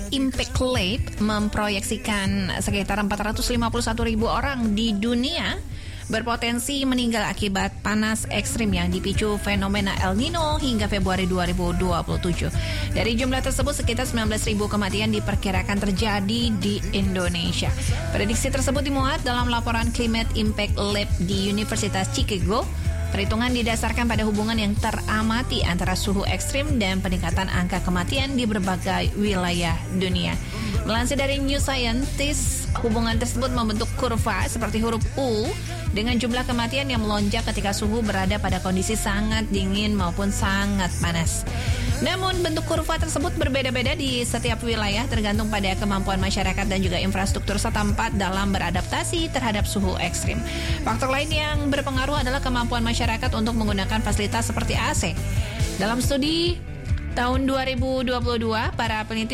Impact Lab memproyeksikan sekitar 451.000 orang di dunia berpotensi meninggal akibat panas ekstrim yang dipicu fenomena El Nino hingga Februari 2027. Dari jumlah tersebut, sekitar 19.000 kematian diperkirakan terjadi di Indonesia. Prediksi tersebut dimuat dalam laporan Climate Impact Lab di Universitas Chicago. Perhitungan didasarkan pada hubungan yang teramati antara suhu ekstrim dan peningkatan angka kematian di berbagai wilayah dunia. Melansir dari New Scientist, hubungan tersebut membentuk kurva seperti huruf U dengan jumlah kematian yang melonjak ketika suhu berada pada kondisi sangat dingin maupun sangat panas. Namun bentuk kurva tersebut berbeda-beda di setiap wilayah tergantung pada kemampuan masyarakat dan juga infrastruktur setempat dalam beradaptasi terhadap suhu ekstrim. Faktor lain yang berpengaruh adalah kemampuan masyarakat untuk menggunakan fasilitas seperti AC. Dalam studi tahun 2022, para peneliti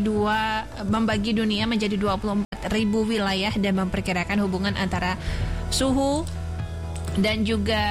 membagi dunia menjadi 24.000 wilayah dan memperkirakan hubungan antara suhu dan juga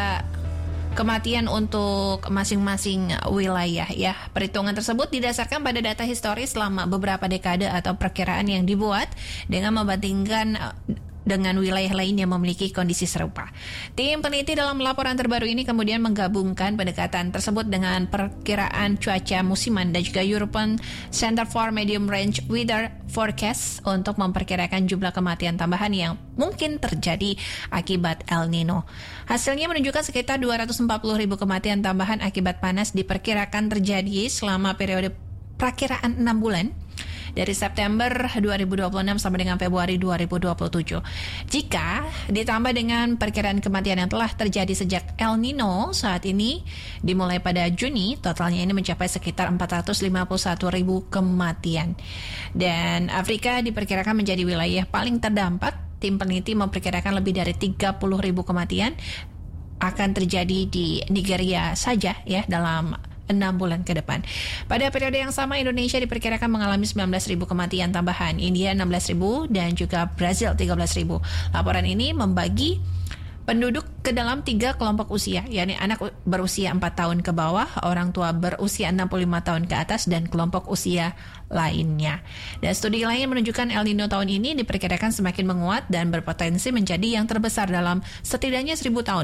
kematian untuk masing-masing wilayah ya. Perhitungan tersebut didasarkan pada data historis selama beberapa dekade atau perkiraan yang dibuat dengan membandingkan dengan wilayah lain yang memiliki kondisi serupa. Tim peneliti dalam laporan terbaru ini kemudian menggabungkan pendekatan tersebut dengan perkiraan cuaca musiman dan juga European Center for Medium Range Weather Forecast untuk memperkirakan jumlah kematian tambahan yang mungkin terjadi akibat El Nino. Hasilnya menunjukkan sekitar 240.000 kematian tambahan akibat panas diperkirakan terjadi selama periode perakiraan 6 bulan. Dari September 2026 sampai dengan Februari 2027. Jika ditambah dengan perkiraan kematian yang telah terjadi sejak El Nino saat ini dimulai pada Juni, totalnya ini mencapai sekitar 451.000 kematian. Dan Afrika diperkirakan menjadi wilayah paling terdampak. Tim peneliti memperkirakan lebih dari 30.000 kematian akan terjadi di Nigeria saja ya dalam 6 bulan ke depan. Pada periode yang sama, Indonesia diperkirakan mengalami 19.000 kematian tambahan, India 16.000 dan juga Brazil 13.000. Laporan ini membagi penduduk ke dalam 3 kelompok usia, yakni anak berusia 4 tahun ke bawah, orang tua berusia 65 tahun ke atas, dan kelompok usia lainnya. Dan studi lain menunjukkan El Nino tahun ini diperkirakan semakin menguat dan berpotensi menjadi yang terbesar dalam setidaknya 1.000 tahun.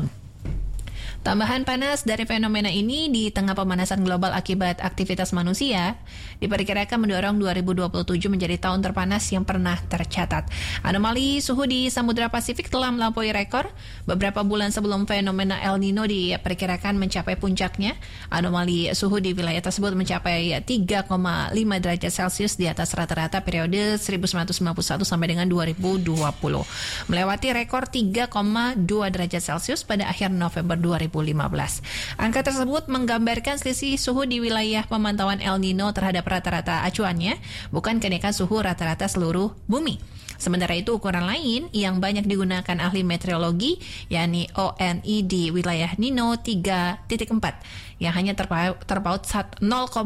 Tambahan panas dari fenomena ini di tengah pemanasan global akibat aktivitas manusia diperkirakan mendorong 2027 menjadi tahun terpanas yang pernah tercatat. Anomali suhu di Samudra Pasifik telah melampaui rekor. Beberapa bulan sebelum fenomena El Nino diperkirakan mencapai puncaknya. Anomali suhu di wilayah tersebut mencapai 3,5 derajat Celcius di atas rata-rata periode 1991 sampai dengan 2020. Melewati rekor 3,2 derajat Celcius pada akhir November 2015. Angka tersebut menggambarkan selisih suhu di wilayah pemantauan El Nino terhadap rata-rata acuannya, bukan kenaikan suhu rata-rata seluruh bumi. Sementara itu, ukuran lain yang banyak digunakan ahli meteorologi, yakni ONI di wilayah Nino 3.4, yang hanya terpaut 0,1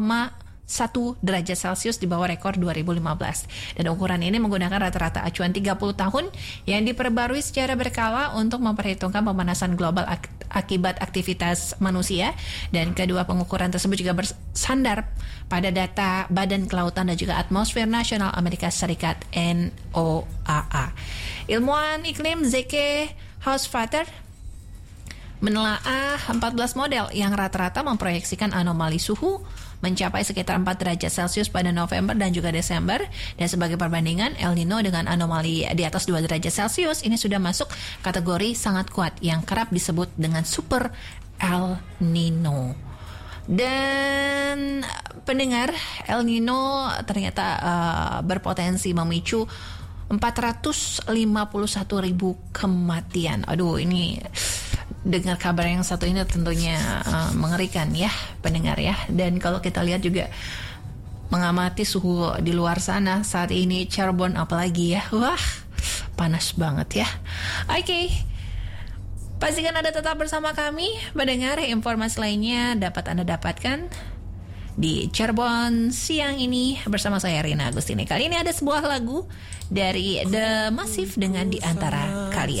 derajat Celcius di bawah rekor 2015. Dan ukuran ini menggunakan rata-rata acuan 30 tahun yang diperbarui secara berkala untuk memperhitungkan pemanasan global akibat aktivitas manusia. Dan kedua pengukuran tersebut juga bersandar pada data Badan Kelautan dan juga Atmosfer Nasional Amerika Serikat NOAA. Ilmuwan iklim Zeke Hausvater menelaah 14 model yang rata-rata memproyeksikan anomali suhu mencapai sekitar 4 derajat Celcius pada November dan juga Desember. Dan sebagai perbandingan, El Nino dengan anomali di atas 2 derajat Celcius ini sudah masuk kategori sangat kuat yang kerap disebut dengan Super El Nino. Dan pendengar, El Nino ternyata berpotensi memicu 451.000 kematian. Aduh, ini dengar kabar yang satu ini tentunya mengerikan ya pendengar ya. Dan kalau kita lihat juga mengamati suhu di luar sana saat ini, Cirebon apalagi ya, wah panas banget ya. Oke. Pastikan Anda tetap bersama kami mendengar informasi lainnya dapat Anda dapatkan di Cirebon siang ini bersama saya Rina Agustini. Kali ini ada sebuah lagu dari The Massive dengan Di Antara Kalian.